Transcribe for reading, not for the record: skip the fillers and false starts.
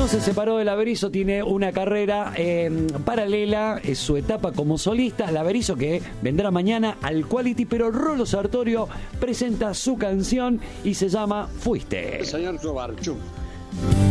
No se separó de Laberizo, tiene una carrera paralela, es su etapa como solista. Laberizo que vendrá mañana al Quality, pero Rolo Sartorio presenta su canción y se llama Fuiste. Señor Sobarchuk.